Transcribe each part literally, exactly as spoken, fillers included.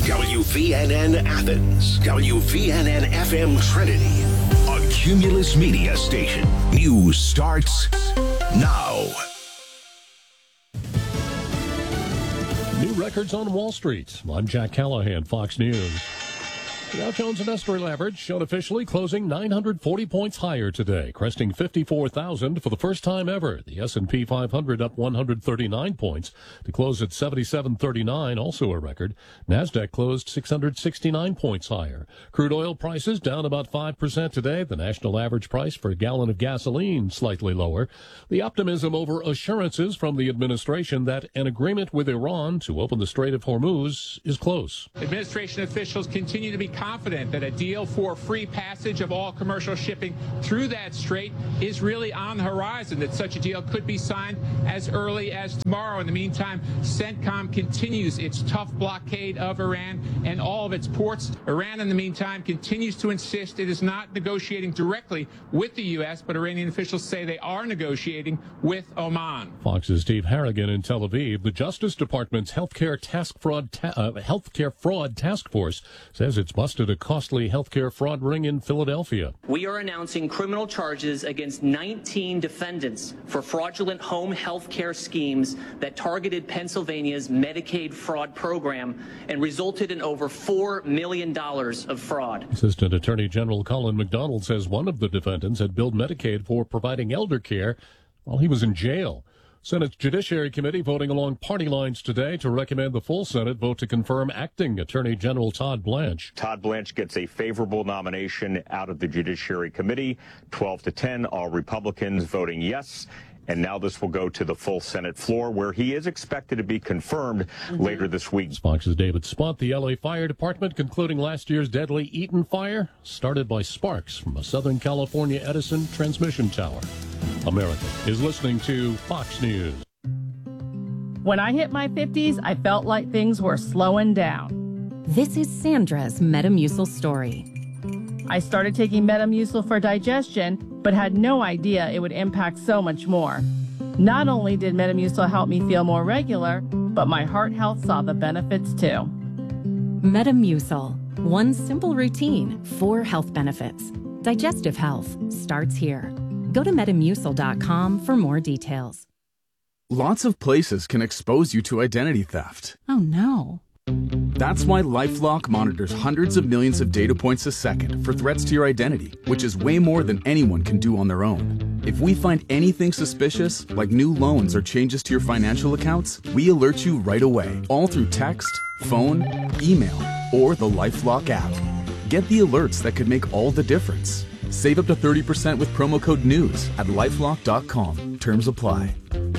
W V N N Athens, W V N N F M Trinity, a Cumulus Media station. News starts now. New records on Wall Street. I'm Jack Callahan, Fox News. The Dow Jones Industrial Average showed officially closing nine hundred forty points higher today, cresting fifty-four thousand for the first time ever. The S and P five hundred up one hundred thirty-nine points to close at seventy-seven thirty-nine, also a record. NASDAQ closed six hundred sixty-nine points higher. Crude oil prices down about five percent today. The national average price for a gallon of gasoline slightly lower. The optimism over assurances from the administration that an agreement with Iran to open the Strait of Hormuz is close. Administration officials continue to be confident that a deal for free passage of all commercial shipping through that strait is really on the horizon, that such a deal could be signed as early as tomorrow. In the meantime, CENTCOM continues its tough blockade of Iran and all of its ports. Iran, in the meantime, continues to insist it is not negotiating directly with the U S, but Iranian officials say they are negotiating with Oman. Fox's Steve Harrigan in Tel Aviv. The Justice Department's healthcare task fraud ta- uh, healthcare fraud task force says it's busted a costly healthcare fraud ring in Philadelphia. We are announcing criminal charges against nineteen defendants for fraudulent home health care schemes that targeted Pennsylvania's Medicaid fraud program and resulted in over four million dollars of fraud. Assistant Attorney General Colin McDonald says one of the defendants had billed Medicaid for providing elder care while he was in jail. Senate Judiciary Committee voting along party lines today to recommend the full Senate vote to confirm acting Attorney General Todd Blanche. Todd Blanche gets a favorable nomination out of the Judiciary Committee, twelve to ten, all Republicans voting yes. And now this will go to the full Senate floor, where he is expected to be confirmed mm-hmm. later this week. Fox's David Spont. The L A Fire Department concluding last year's deadly Eaton fire, started by sparks from a Southern California Edison transmission tower. America is listening to Fox News. When I hit my fifties, I felt like things were slowing down. This is Sandra's Metamucil story. I started taking Metamucil for digestion, but had no idea it would impact so much more. Not only did Metamucil help me feel more regular, but my heart health saw the benefits too. Metamucil, one simple routine, four health benefits. Digestive health starts here. Go to metamucil dot com for more details. Lots of places can expose you to identity theft. Oh no. That's why LifeLock monitors hundreds of millions of data points a second for threats to your identity, which is way more than anyone can do on their own. If we find anything suspicious, like new loans or changes to your financial accounts, we alert you right away, all through text, phone, email, or the LifeLock app. Get the alerts that could make all the difference. Save up to thirty percent with promo code NEWS at lifelock dot com. Terms apply.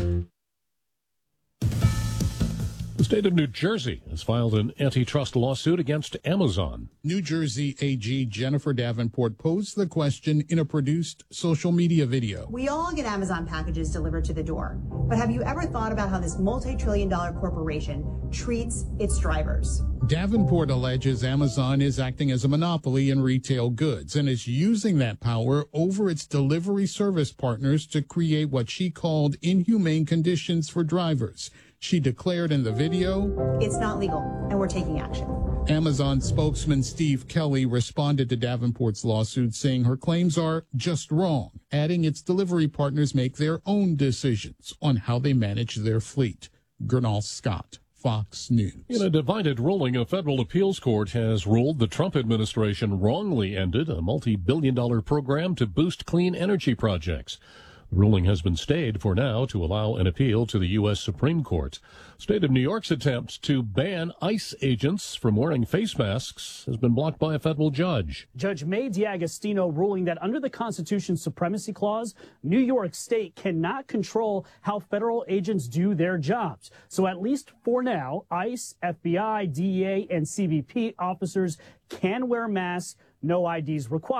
The state of New Jersey has filed an antitrust lawsuit against Amazon. New Jersey A G Jennifer Davenport posed the question in a produced social media video. We all get Amazon packages delivered to the door, but have you ever thought about how this multi-trillion dollar corporation treats its drivers? Davenport alleges Amazon is acting as a monopoly in retail goods and is using that power over its delivery service partners to create what she called inhumane conditions for drivers. She declared in the video, "It's not legal, and we're taking action." Amazon spokesman Steve Kelly responded to Davenport's lawsuit, saying her claims are just wrong, adding its delivery partners make their own decisions on how they manage their fleet. Gernal Scott, Fox News. In a divided ruling, a federal appeals court has ruled the Trump administration wrongly ended a multi-billion dollar program to boost clean energy projects. The ruling has been stayed for now to allow an appeal to the U S Supreme Court. State of New York's attempt to ban ICE agents from wearing face masks has been blocked by a federal judge. Judge May D'Agostino ruling that under the Constitution's Supremacy Clause, New York State cannot control how federal agents do their jobs. So at least for now, ICE, F B I, D E A, and C B P officers can wear masks, no I Ds required.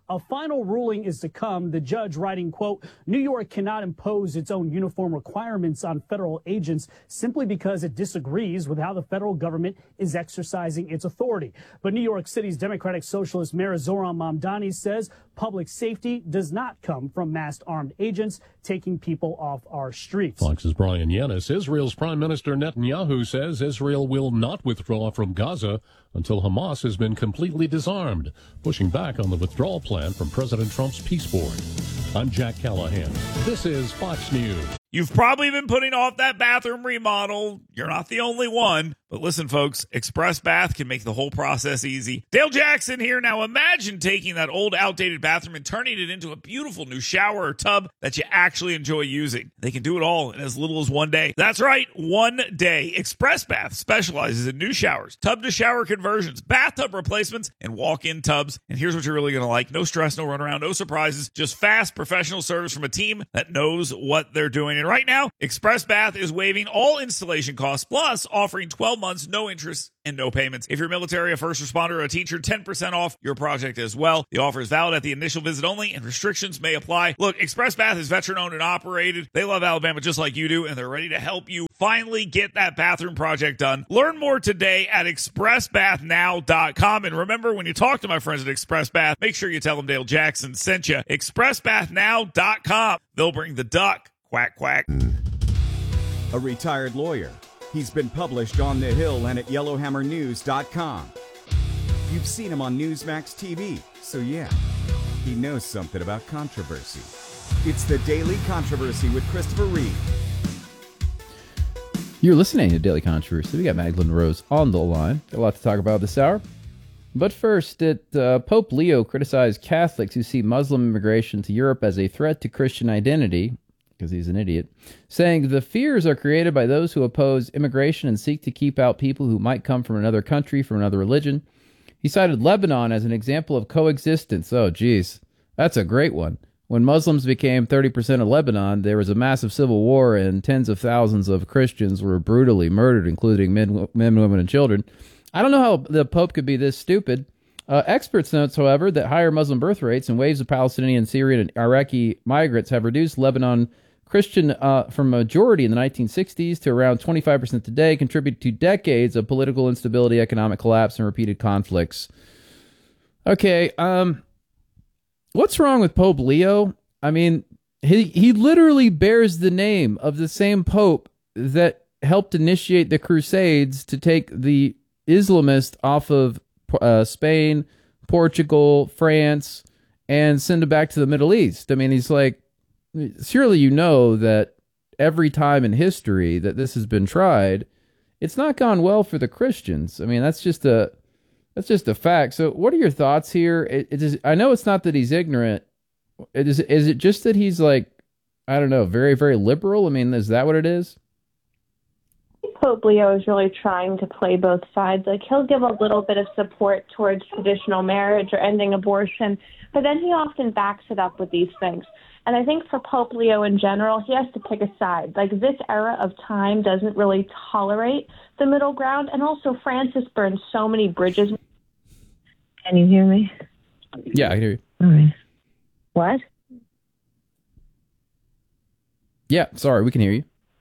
A final ruling is to come. The judge writing, quote, New York cannot impose its own uniform requirements on federal agents simply because it disagrees with how the federal government is exercising its authority. But New York City's Democratic Socialist Mayor Zohran Mamdani says public safety does not come from masked armed agents taking people off our streets. Fox's Brian Yanis. Israel's Prime Minister Netanyahu says Israel will not withdraw from Gaza until Hamas has been completely disarmed, pushing back on the withdrawal plan from President Trump's peace board. I'm Jack Callahan. This is Fox News. You've probably been putting off that bathroom remodel. You're not the only one. But listen, folks, Express Bath can make the whole process easy. Dale Jackson here. Now imagine taking that old outdated bathroom and turning it into a beautiful new shower or tub that you actually enjoy using. They can do it all in as little as one day. That's right, one day. Express Bath specializes in new showers, tub-to-shower conversions, bathtub replacements, and walk-in tubs. And here's what you're really going to like. No stress, no runaround, no surprises, just fast professional service from a team that knows what they're doing. And right now, Express Bath is waiving all installation costs, plus offering twelve months, no interest, and no payments. If you're military, a first responder, or a teacher, ten percent off your project as well. The offer is valid at the initial visit only, and restrictions may apply. Look, Express Bath is veteran-owned and operated. They love Alabama just like you do, and they're ready to help you finally get that bathroom project done. Learn more today at express bath now dot com. And remember, when you talk to my friends at Express Bath, make sure you tell them Dale Jackson sent you. express bath now dot com. They'll bring the duck. Quack, quack. A retired lawyer. He's been published on The Hill and at yellowhammer news dot com. You've seen him on Newsmax T V, so yeah, he knows something about controversy. It's the Daily Controversy with Christopher Reed. You're listening to Daily Controversy. We got Magdalene Rose on the line. Got a lot to talk about this hour. But first, it, uh, Pope Leo criticized Catholics who see Muslim immigration to Europe as a threat to Christian identity, because he's an idiot, saying the fears are created by those who oppose immigration and seek to keep out people who might come from another country, from another religion. He cited Lebanon as an example of coexistence. Oh, geez, that's a great one. When Muslims became thirty percent of Lebanon, there was a massive civil war and tens of thousands of Christians were brutally murdered, including men, men women, and children. I don't know how the Pope could be this stupid. Uh, experts note, however, that higher Muslim birth rates and waves of Palestinian, Syrian, and Iraqi migrants have reduced Lebanon Christian uh, from a majority in the nineteen sixties to around twenty-five percent today, contributed to decades of political instability, economic collapse, and repeated conflicts. Okay, um, what's wrong with Pope Leo? I mean, he he literally bears the name of the same Pope that helped initiate the Crusades to take the Islamists off of uh, Spain, Portugal, France, and send them back to the Middle East. I mean, he's like, surely you know that every time in history that this has been tried, it's not gone well for the Christians. I mean, that's just a that's just a fact. So what are your thoughts here? It, it is, I know it's not that he's ignorant. It is, is it just that he's like, I don't know, very, very liberal? I mean, is that what it is? Pope Leo is really trying to play both sides. Like, he'll give a little bit of support towards traditional marriage or ending abortion, but then he often backs it up with these things. And I think for Pope Leo in general, he has to pick a side. Like, this era of time doesn't really tolerate the middle ground. And also, Francis burned so many bridges. Can you hear me? Yeah, I can hear you. All right. What? Yeah, sorry, we can hear you.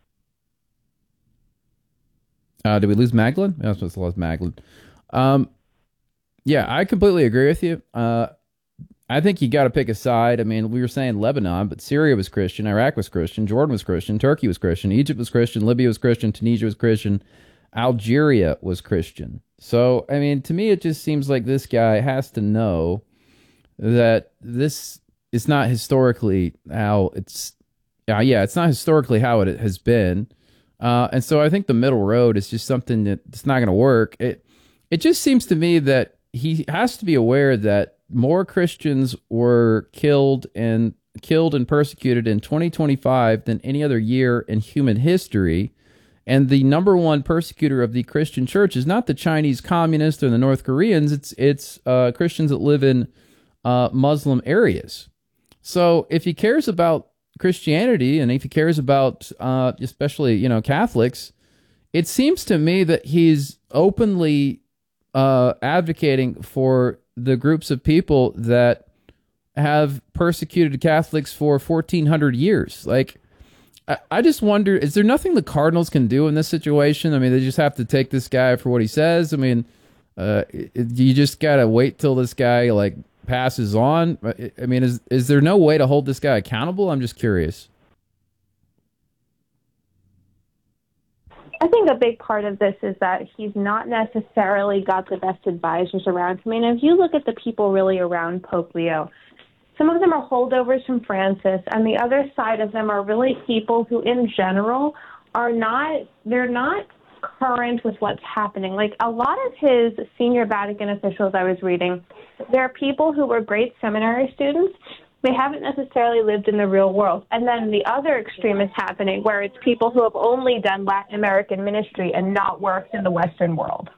Uh, did we lose Magdalene? I was supposed to lose Magdalene. Um, yeah, I completely agree with you. Uh, I think you got to pick a side. I mean, we were saying Lebanon, but Syria was Christian, Iraq was Christian, Jordan was Christian, Turkey was Christian, Egypt was Christian, Libya was Christian, Tunisia was Christian, Algeria was Christian. So, I mean, to me, it just seems like this guy has to know that this is not historically how it's, uh, yeah, it's not historically how it has been. Uh, and so I think the middle road is just something that's not going to work. It it just seems to me that he has to be aware that more Christians were killed and killed and persecuted in twenty twenty-five than any other year in human history. And the number one persecutor of the Christian church is not the Chinese communists or the North Koreans. It's it's uh, Christians that live in uh, Muslim areas. So if he cares about Christianity, and if he cares about uh, especially, you know, Catholics, it seems to me that he's openly uh, advocating for the groups of people that have persecuted Catholics for fourteen hundred years. Like, I, I just wonder, is there nothing the Cardinals can do in this situation? I mean, they just have to take this guy for what he says. I mean, uh, it, you just got to wait till this guy, like, passes on. I mean, is is there no way to hold this guy accountable? I'm just curious. I think a big part of this is that he's not necessarily got the best advisors around him. I mean, if you look at the people really around Pope Leo, some of them are holdovers from Francis, and the other side of them are really people who, in general, are not, they're not current with what's happening. Like, a lot of his senior Vatican officials I was reading, they're people who were great seminary students. They haven't necessarily lived in the real world. And then the other extreme is happening, where it's people who have only done Latin American ministry and not worked in the Western world.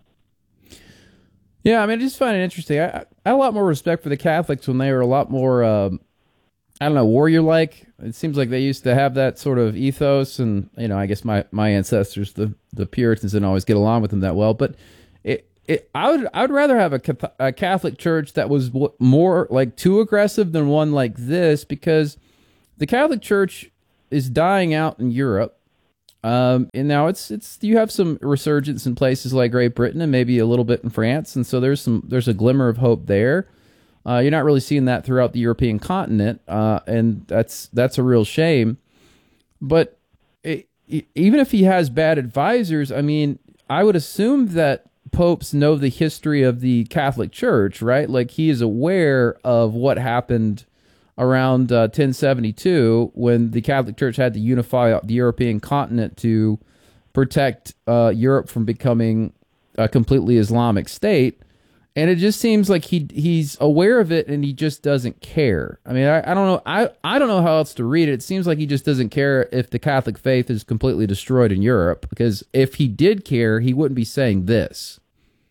Yeah, I mean, I just find it interesting. I, I had a lot more respect for the Catholics when they were a lot more, um, I don't know, warrior-like. It seems like they used to have that sort of ethos, and, you know, I guess my, my ancestors, the, the Puritans, didn't always get along with them that well. But it, it, I would I would rather have a, a Catholic church that was more, like, too aggressive than one like this, because the Catholic Church is dying out in Europe. Um, and now it's it's you have some resurgence in places like Great Britain and maybe a little bit in France, and so there's some there's a glimmer of hope there. Uh, you're not really seeing that throughout the European continent, uh, and that's that's a real shame. But it, it, even if he has bad advisors, I mean, I would assume that popes know the history of the Catholic Church, right? Like, he is aware of what happened around uh, ten seventy-two, when the Catholic Church had to unify the European continent to protect uh, Europe from becoming a completely Islamic state. And it just seems like he he's aware of it, and he just doesn't care. I mean, I, I don't know. I, I don't know how else to read it. It seems like he just doesn't care if the Catholic faith is completely destroyed in Europe, because if he did care, he wouldn't be saying this.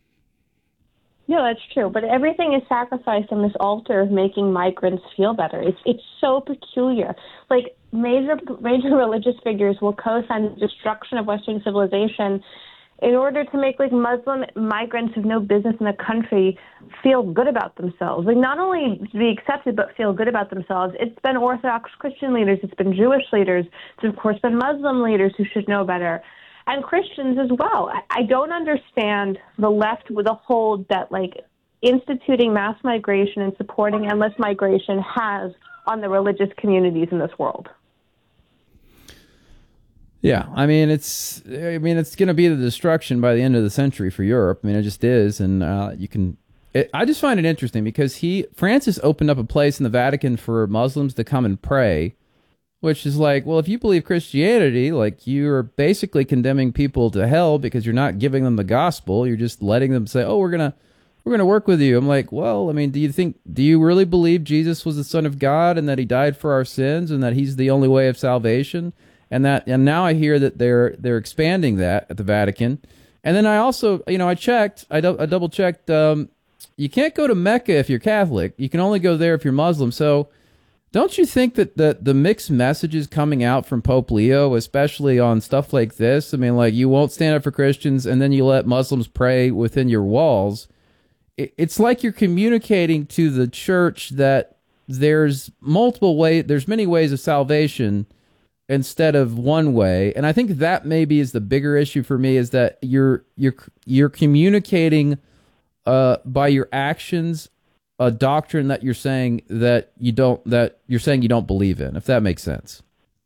No, that's true. But everything is sacrificed on this altar of making migrants feel better. It's it's so peculiar. Like, major major religious figures will co-sign the destruction of Western civilization in order to make, like, Muslim migrants who have no business in the country feel good about themselves. Like, not only to be accepted, but feel good about themselves. It's been Orthodox Christian leaders. It's been Jewish leaders. It's, of course, been Muslim leaders who should know better. And Christians as well. I don't understand the left with a hold that, like, instituting mass migration and supporting endless migration has on the religious communities in this world. Yeah, I mean, it's I mean it's going to be the destruction by the end of the century for Europe. I mean, it just is, and uh, you can. It, I just find it interesting because he Francis opened up a place in the Vatican for Muslims to come and pray. Which is like, well, if you believe Christianity, like, you're basically condemning people to hell because you're not giving them the gospel. You're just letting them say, oh, we're going to we're going to work with you. I'm like, well, I mean, do you think, do you really believe Jesus was the Son of God and that he died for our sins and that he's the only way of salvation? And that, and now I hear that they're they're expanding that at the Vatican. And then I also, you know, I checked, I, do, I double checked, um, you can't go to Mecca if you're Catholic. You can only go there if you're Muslim. So don't you think that the, the mixed messages coming out from Pope Leo, especially on stuff like this, I mean, like, you won't stand up for Christians and then you let Muslims pray within your walls, it, it's like you're communicating to the church that there's multiple ways, there's many ways of salvation instead of one way. And I think that maybe is the bigger issue for me, is that you're you're you're communicating uh, by your actions a doctrine that you're saying that you don't that you're saying you don't believe in, if that makes sense.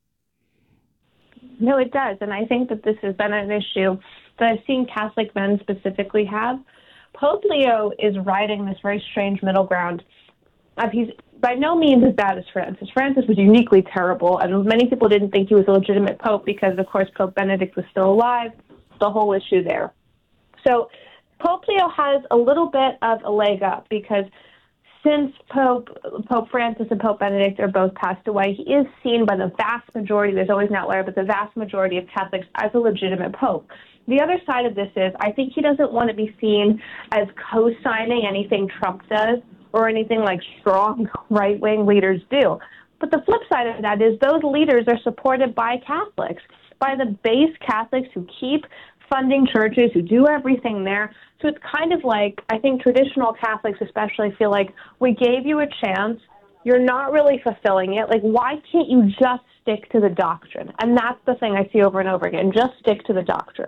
No, it does, and I think that this has been an issue that I've seen Catholic men specifically have. Pope Leo is riding this very strange middle ground. Of he's by no means as bad as Francis. Francis was uniquely terrible, and many people didn't think he was a legitimate pope because, of course, Pope Benedict was still alive. The whole issue there. So Pope Leo has a little bit of a leg up because since Pope Pope Francis and Pope Benedict are both passed away, he is seen by the vast majority, there's always an outlier, but the vast majority of Catholics as a legitimate pope. The other side of this is, I think he doesn't want to be seen as co-signing anything Trump does or anything like strong right-wing leaders do. But the flip side of that is those leaders are supported by Catholics, by the base Catholics who keep funding churches, who do everything there. So it's kind of like, I think traditional Catholics especially feel like, we gave you a chance, you're not really fulfilling it. Like, why can't you just stick to the doctrine? And that's the thing I see over and over again. Just stick to the doctrine.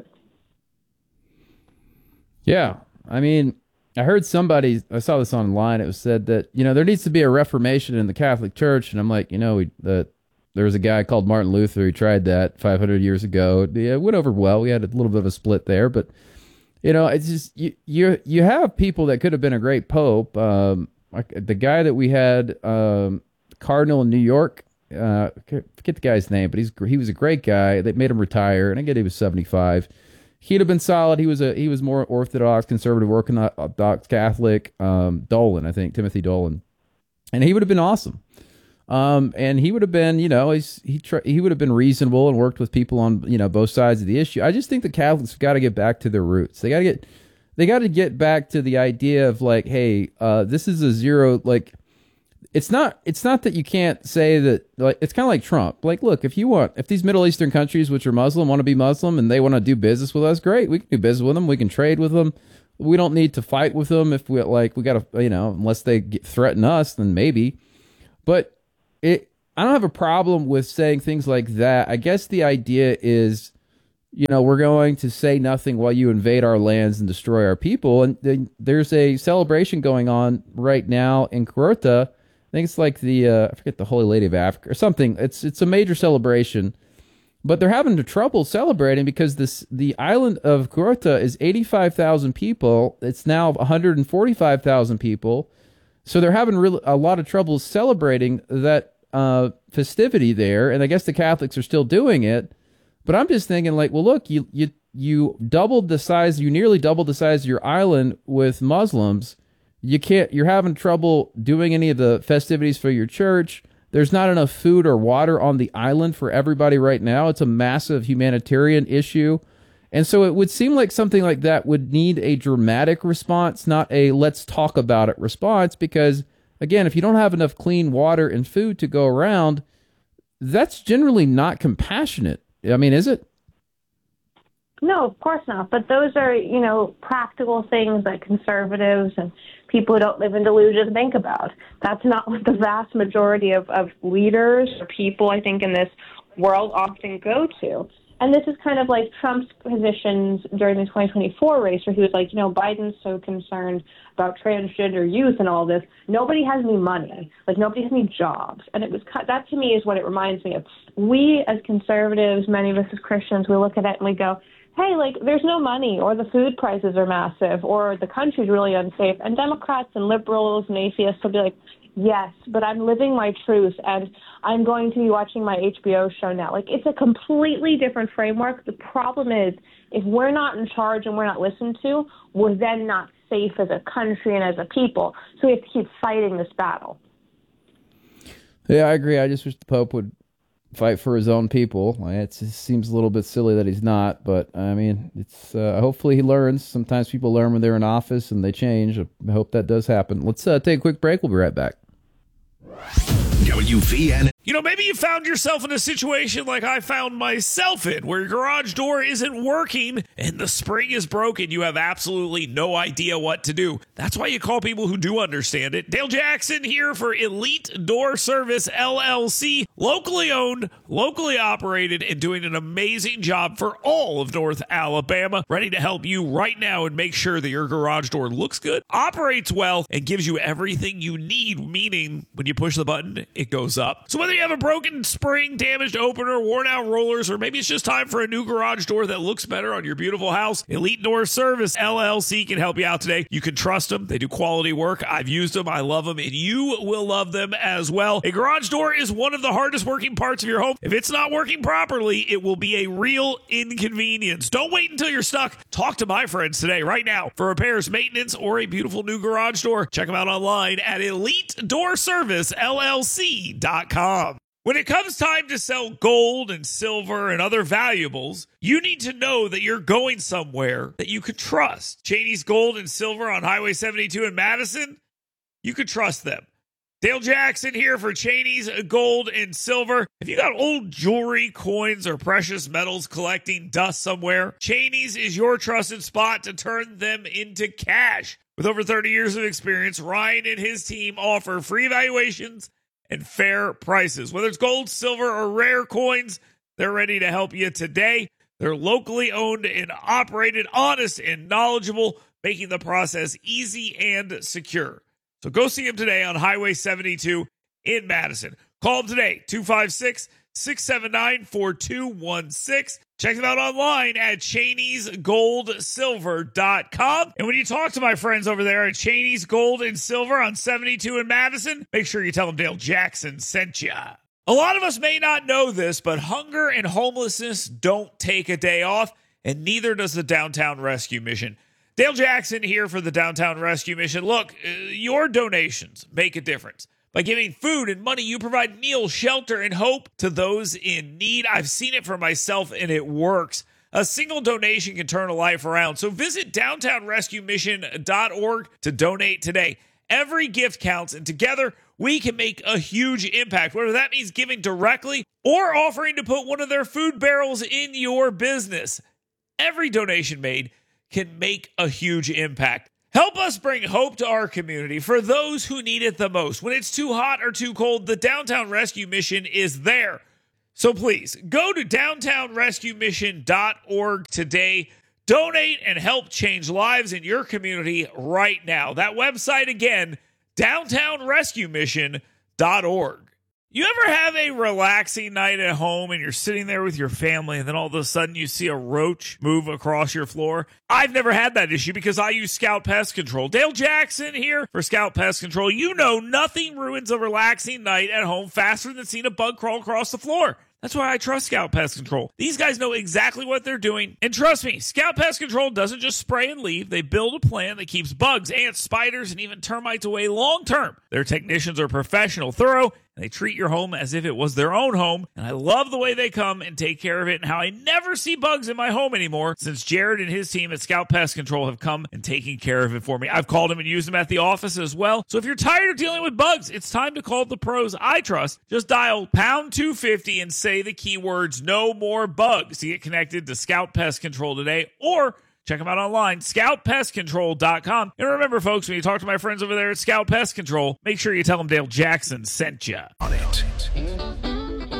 Yeah. I mean, I heard somebody, I saw this online, it was said that, you know, there needs to be a reformation in the Catholic Church. And I'm like, you know, we, the, there was a guy called Martin Luther who tried that five hundred years ago. It went over well. We had a little bit of a split there, but, you know, it's just, you you, you have people that could have been a great pope. Um, like the guy that we had, um, Cardinal in New York, uh, forget the guy's name, but he's he was a great guy. They made him retire, and I get he was seventy-five. He'd have been solid. He was a he was more orthodox, conservative, orthodox Catholic. Um, Dolan, I think Timothy Dolan, and he would have been awesome. Um, and he would have been, you know, he's, he tr- he would have been reasonable and worked with people on, you know, both sides of the issue. I just think the Catholics have got to get back to their roots. They got to get they got to get back to the idea of like, hey, uh, this is a zero. Like, it's not it's not that you can't say that. Like, it's kind of like Trump. Like, look, if you want, if these Middle Eastern countries which are Muslim want to be Muslim and they want to do business with us, great. We can do business with them. We can trade with them. We don't need to fight with them if we like. We got to, you know, unless they get, threaten us, then maybe. But It, I don't have a problem with saying things like that. I guess the idea is, you know, we're going to say nothing while you invade our lands and destroy our people. And th- there's a celebration going on right now in Kuroota. I think it's like the, uh, I forget, the Holy Lady of Africa or something. It's it's a major celebration. But they're having trouble celebrating because this the island of Kuroota is eighty-five thousand people. It's now one hundred forty-five thousand people. So they're having really a lot of trouble celebrating that uh, festivity there, and I guess the Catholics are still doing it. But I'm just thinking, like, well, look, you you you doubled the size, you nearly doubled the size of your island with Muslims. You can't, you're having trouble doing any of the festivities for your church. There's not enough food or water on the island for everybody right now. It's a massive humanitarian issue. And so it would seem like something like that would need a dramatic response, not a let's talk about it response, because, again, if you don't have enough clean water and food to go around, that's generally not compassionate. I mean, is it? No, of course not. But those are, you know, practical things that conservatives and people who don't live in delusion think about. That's not what the vast majority of, of leaders or people, I think, in this world often go to. And this is kind of like Trump's positions during the twenty twenty-four race, where he was like, you know, Biden's so concerned about transgender youth and all this. Nobody has any money. Like, nobody has any jobs. And it was that, to me, is what it reminds me of. We, as conservatives, many of us as Christians, we look at it and we go, hey, like, there's no money, or the food prices are massive, or the country's really unsafe. And Democrats and liberals and atheists will be like, yes, but I'm living my truth, and I'm going to be watching my H B O show now. Like, it's a completely different framework. The problem is, if we're not in charge and we're not listened to, we're then not safe as a country and as a people. So we have to keep fighting this battle. Yeah, I agree. I just wish the Pope would fight for his own people. It seems a little bit silly that he's not, but I mean, it's uh, hopefully he learns. Sometimes people learn when they're in office and they change. I hope that does happen. Let's uh, take a quick break. We'll be right back. W V N. You know, maybe you found yourself in a situation like I found myself in, where your garage door isn't working and the spring is broken. You have absolutely no idea what to do. That's why you call people who do understand it. Dale Jackson here for Elite Door Service, L L C. Locally owned, locally operated, and doing an amazing job for all of North Alabama. Ready to help you right now and make sure that your garage door looks good, operates well, and gives you everything you need, meaning when you push the button, it goes up. So whether you have a broken spring, damaged opener, worn out rollers, or maybe it's just time for a new garage door that looks better on your beautiful house, Elite Door Service, L L C can help you out today. You can trust them. They do quality work. I've used them. I love them, and you will love them as well. A garage door is one of the hardest working parts of your home. If it's not working properly, it will be a real inconvenience. Don't wait until you're stuck. Talk to my friends today, right now, for repairs, maintenance, or a beautiful new garage door. Check them out online at elite door service L L C dot com. When it comes time to sell gold and silver and other valuables, you need to know that you're going somewhere that you could trust. Cheney's Gold and Silver on Highway seventy-two in Madison, you could trust them. Dale Jackson here for Cheney's Gold and Silver. If you got old jewelry, coins, or precious metals collecting dust somewhere, Cheney's is your trusted spot to turn them into cash. With over thirty years of experience, Ryan and his team offer free evaluations and fair prices. Whether it's gold, silver, or rare coins, they're ready to help you today. They're locally owned and operated, honest and knowledgeable, making the process easy and secure. So go see them today on Highway seventy-two in Madison. Call them today, two five six, six seven nine, four two one six. Check them out online at Cheney's Gold Silver dot com. And when you talk to my friends over there at Cheney's Gold and Silver on seventy-two in Madison, make sure you tell them Dale Jackson sent you. A lot of us may not know this, but hunger and homelessness don't take a day off, and neither does the Downtown Rescue Mission. Dale Jackson here for the Downtown Rescue Mission. Look, your donations make a difference. By giving food and money, you provide meals, shelter, and hope to those in need. I've seen it for myself, and it works. A single donation can turn a life around. So visit downtown rescue mission dot org to donate today. Every gift counts, and together we can make a huge impact, whether that means giving directly or offering to put one of their food barrels in your business. Every donation made can make a huge impact. Help us bring hope to our community for those who need it the most. When it's too hot or too cold, the Downtown Rescue Mission is there. So please, go to downtown rescue mission dot org today. Donate and help change lives in your community right now. That website again, downtown rescue mission dot org. You ever have a relaxing night at home and you're sitting there with your family and then all of a sudden you see a roach move across your floor? I've never had that issue because I use Scout Pest Control. Dale Jackson here for Scout Pest Control. You know nothing ruins a relaxing night at home faster than seeing a bug crawl across the floor. That's why I trust Scout Pest Control. These guys know exactly what they're doing. And trust me, Scout Pest Control doesn't just spray and leave. They build a plan that keeps bugs, ants, spiders, and even termites away long term. Their technicians are professional, thorough, and they treat your home as if it was their own home. And I love the way they come and take care of it and how I never see bugs in my home anymore since Jared and his team at Scout Pest Control have come and taken care of it for me. I've called them and used them at the office as well. So if you're tired of dealing with bugs, it's time to call the pros I trust. Just dial pound two fifty and say the keywords no more bugs to get connected to Scout Pest Control today, or check them out online, scout pest control dot com. And remember, folks, when you talk to my friends over there at Scout Pest Control, make sure you tell them Dale Jackson sent you. On it.